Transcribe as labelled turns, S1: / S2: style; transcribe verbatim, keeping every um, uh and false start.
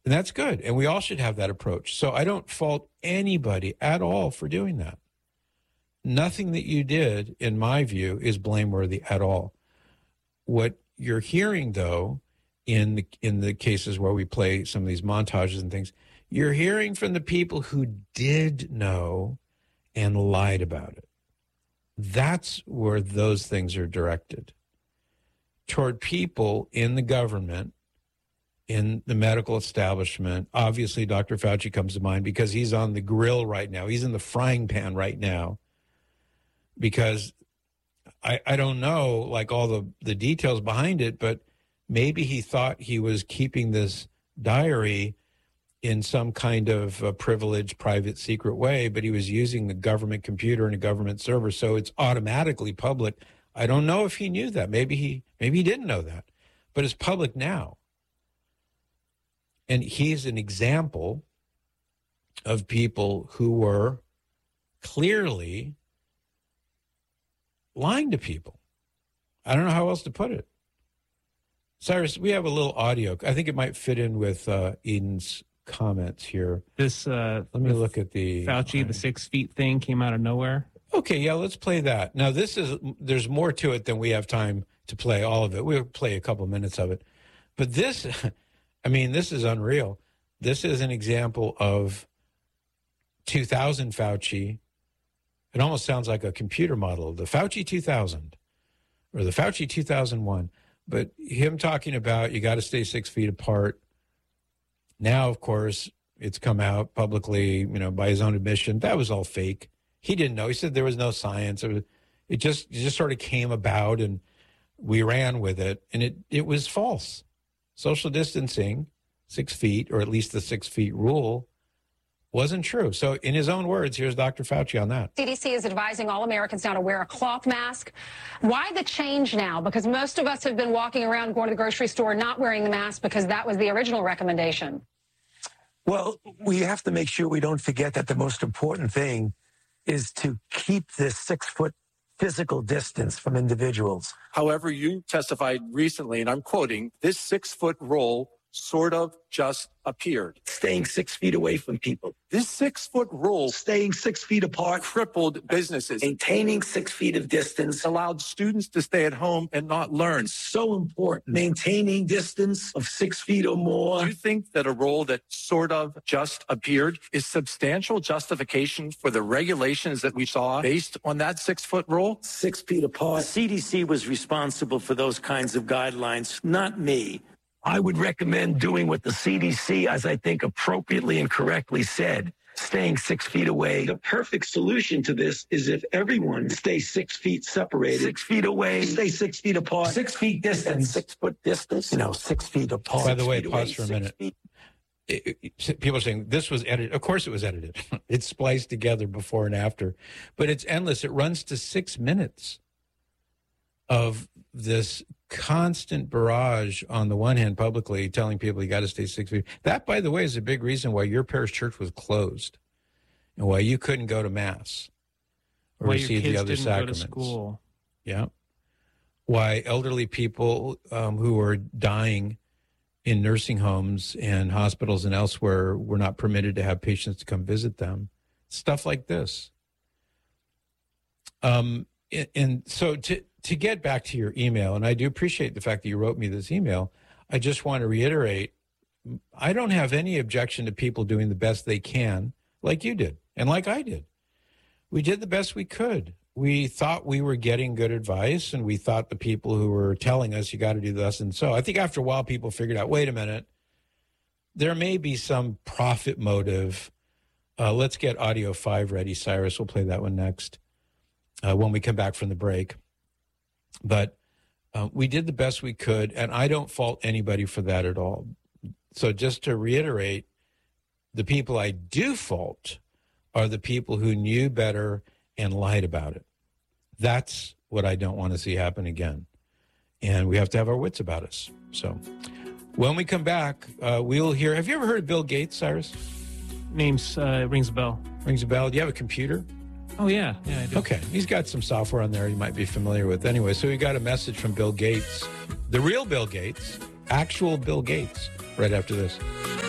S1: And that's good. And we all should have that approach. So I don't fault anybody at all for doing that. Nothing that you did, in my view, is blameworthy at all. What you're hearing, though, in the, in the cases where we play some of these montages and things, you're hearing from the people who did know and lied about it. That's where those things are directed. Toward people in the government, in the medical establishment. Obviously, Doctor Fauci comes to mind because he's on the grill right now. He's in the frying pan right now. Because I, I don't know, like, all the, the details behind it, but maybe he thought he was keeping this diary in some kind of a privileged, private, secret way, but he was using the government computer and a government server, so it's automatically public. I don't know if he knew that. Maybe he maybe he didn't know that, but it's public now. And he's an example of people who were clearly lying to people. I don't know how else to put it. Cyrus, we have a little audio. I think it might fit in with uh, Eden's comments here.
S2: This, uh,
S1: let me look at the
S2: Fauci, the six feet thing came out of nowhere.
S1: Okay, yeah, let's play that. Now, this is, there's more to it than we have time to play all of it. We'll play a couple minutes of it. But this, I mean, this is unreal. This is an example of two thousand Fauci. It almost sounds like a computer model, the Fauci two thousand or the Fauci two thousand one. But him talking about you got to stay six feet apart. Now, of course, it's come out publicly, you know, by his own admission. That was all fake. He didn't know. He said there was no science. It, was, it just it just sort of came about, and we ran with it, and it, it was false. Social distancing, six feet, or at least the six feet rule, wasn't true. So in his own words, here's Doctor Fauci on that.
S3: C D C is advising all Americans now to wear a cloth mask. Why the change now? Because most of us have been walking around, going to the grocery store, not wearing the mask because that was the original recommendation.
S4: Well, we have to make sure we don't forget that the most important thing is to keep this six-foot physical distance from individuals.
S5: However, you testified recently, and I'm quoting, this six-foot rule sort of just appeared.
S4: Staying six feet away from people.
S5: This six-foot rule,
S4: Staying six feet apart.
S5: crippled businesses,
S4: Maintaining six feet of distance.
S5: allowed students to stay at home and not learn.
S4: So important. Maintaining distance of six feet or more.
S5: Do you think that a rule that sort of just appeared is substantial justification for the regulations that we saw based on that six-foot rule?
S4: Six feet apart.
S6: The C D C was responsible for those kinds of guidelines, not me.
S4: I would recommend doing what the C D C, as I think appropriately and correctly said, staying six feet away. The perfect solution to this is if everyone stays six feet separated. Six feet away. Stay six feet apart. Six feet distance. Six foot distance. You know, six feet apart.
S1: By the way,
S4: Six feet
S1: pause
S4: away,
S1: for a
S4: six
S1: minute.
S4: feet.
S1: It, it, people are saying this was edited. Of course it was edited. It's spliced together before and after. But it's endless. It runs to six minutes of this constant barrage on the one hand publicly telling people you got to stay six feet. That, by the way, is a big reason why your parish church was closed and why you couldn't go to mass or
S2: Why
S1: receive
S2: your kids
S1: the other
S2: didn't
S1: sacraments.
S2: go to school.
S1: Yeah. Why elderly people um, who are dying in nursing homes and hospitals and elsewhere were not permitted to have patients to come visit them. Stuff like this. Um, and, and so to to get back to your email, and I do appreciate the fact that you wrote me this email, I just want to reiterate, I don't have any objection to people doing the best they can, like you did, and like I did. We did the best we could. We thought we were getting good advice, and we thought the people who were telling us you got to do this and so. I think after a while, people figured out, wait a minute, there may be some profit motive. Uh, let's get audio five ready, Cyrus. We'll play that one next uh, when we come back from the break. But uh, we did the best we could, and I don't fault anybody for that at all. So just to reiterate, the people I do fault are the people who knew better and lied about it. That's what I don't want to see happen again. And we have to have our wits about us. So when we come back, uh, we'll hear. Have you ever heard of Bill Gates, Cyrus?
S2: Names uh, rings a bell.
S1: Rings a bell. Do you have a computer?
S2: Oh, yeah. Yeah, I do.
S1: Okay. He's got some software on there you might be familiar with. Anyway, so we got a message from Bill Gates, the real Bill Gates, actual Bill Gates, right after this.